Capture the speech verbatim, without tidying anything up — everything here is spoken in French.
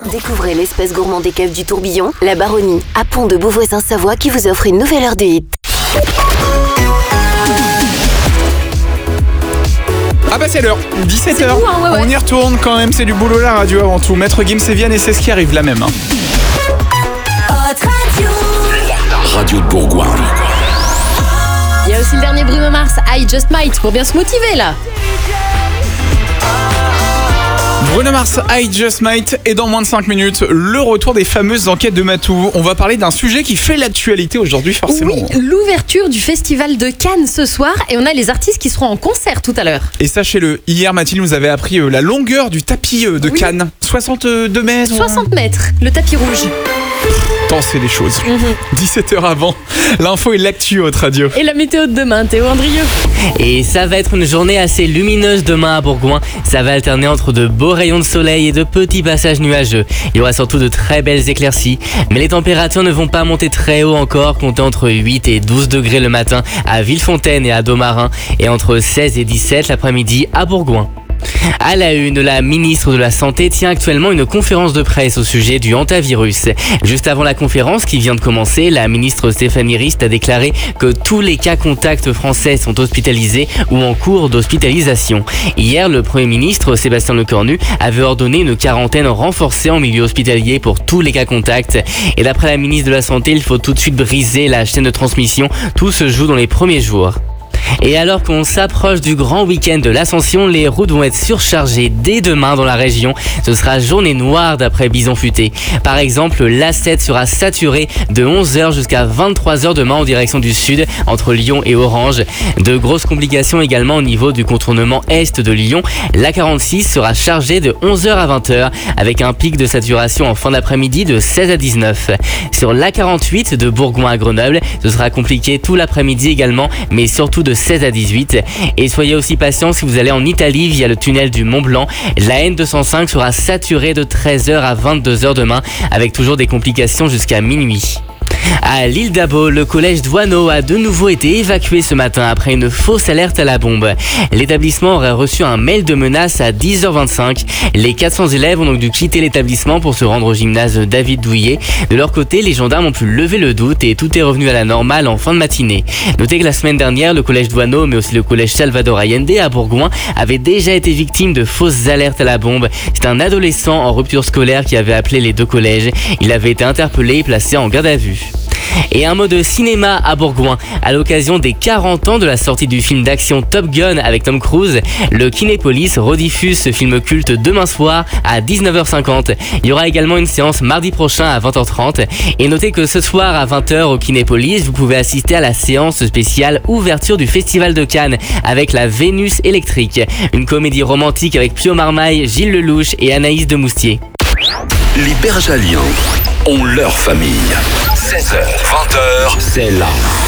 Découvrez l'espace gourmand des caves du Tourbillon, la Baronnie, à Pont-de-Beauvoisin-Savoie qui vous offre une nouvelle heure de hit. Ah bah c'est l'heure, dix-sept heures, C'est fou, hein, ouais, ouais. On y retourne quand même, c'est du boulot la radio avant tout. Maître Gims et Vianney, c'est ce qui arrive là même. Hein. Radio de Bourgoin. Il y a aussi le dernier Bruno Mars, I Just Might, pour bien se motiver là. Bruno Mars, I Just Might, et dans moins de cinq minutes, le retour des fameuses enquêtes de Matou. On va parler d'un sujet qui fait l'actualité aujourd'hui forcément. Oui, l'ouverture du festival de Cannes ce soir, et on a les artistes qui seront en concert tout à l'heure. Et sachez-le, hier Mathilde nous avait appris euh, la longueur du tapis euh, de Oui. Cannes. soixante-deux mètres. soixante mètres, le tapis rouge. Tant c'est les choses. Mm-hmm. dix-sept heures avant, l'info et l'actu haute radio. Et la météo de demain, Théo Andrieux. Et ça va être une journée assez lumineuse demain à Bourgoin. Ça va alterner entre de beaux rayons de soleil et de petits passages nuageux. Il y aura surtout de très belles éclaircies. Mais les températures ne vont pas monter très haut encore, comptez entre huit et douze degrés le matin à Villefontaine et à Domarin, et entre seize et dix-sept l'après-midi à Bourgoin. À la une, la ministre de la Santé tient actuellement une conférence de presse au sujet du hantavirus. Juste avant la conférence qui vient de commencer, la ministre Stéphanie Rist a déclaré que tous les cas contacts français sont hospitalisés ou en cours d'hospitalisation. Hier, le Premier ministre Sébastien Lecornu avait ordonné une quarantaine renforcée en milieu hospitalier pour tous les cas contacts. Et d'après la ministre de la Santé, il faut tout de suite briser la chaîne de transmission. Tout se joue dans les premiers jours. Et alors qu'on s'approche du grand week-end de l'Ascension, les routes vont être surchargées dès demain dans la région. Ce sera journée noire d'après Bison Futé. Par exemple, l'A sept sera saturée de onze heures jusqu'à vingt-trois heures demain en direction du sud, entre Lyon et Orange. De grosses complications également au niveau du contournement est de Lyon. L'A quarante-six sera chargée de onze heures à vingt heures, avec un pic de saturation en fin d'après-midi de seize à dix-neuf. Sur l'A quarante-huit de Bourgoin à Grenoble, ce sera compliqué tout l'après-midi également, mais surtout de seize à dix-huit. Et soyez aussi patients si vous allez en Italie via le tunnel du Mont Blanc. La N deux cent cinq sera saturée de treize heures à vingt-deux heures demain, avec toujours des complications jusqu'à minuit. À l'île d'Abo, le collège Douaneau a de nouveau été évacué ce matin après une fausse alerte à la bombe. L'établissement aurait reçu un mail de menace à dix heures vingt-cinq. Les quatre cents élèves ont donc dû quitter l'établissement pour se rendre au gymnase David Douillet. De leur côté, les gendarmes ont pu lever le doute et tout est revenu à la normale en fin de matinée. Notez que la semaine dernière, le collège Douaneau, mais aussi le collège Salvador Allende à Bourgoin, avait déjà été victime de fausses alertes à la bombe. C'est un adolescent en rupture scolaire qui avait appelé les deux collèges. Il avait été interpellé et placé en garde à vue. Et un mot de cinéma à Bourgoin. À l'occasion des quarante ans de la sortie du film d'action Top Gun avec Tom Cruise, le Kinépolis rediffuse ce film culte demain soir à dix-neuf heures cinquante. Il y aura également une séance mardi prochain à vingt heures trente. Et notez que ce soir à vingt heures au Kinépolis, vous pouvez assister à la séance spéciale ouverture du Festival de Cannes avec la Vénus électrique. Une comédie romantique avec Pio Marmaille, Gilles Lelouch et Anaïs de Moustier. Les Bergaliens ont leur famille. seize heures, vingt heures, c'est là.